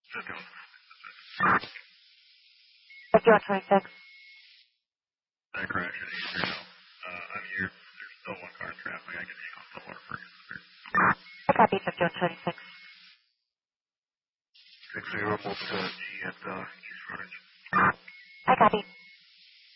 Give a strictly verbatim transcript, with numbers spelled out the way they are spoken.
fifty-one twenty-six. That correction, eight zero. Uh, I'm here. There's still one car in traffic. I can hang off the water for you. I copy fifty-one twenty-six. Six zero, both uh, G at uh, Hughes Frontage. I copy.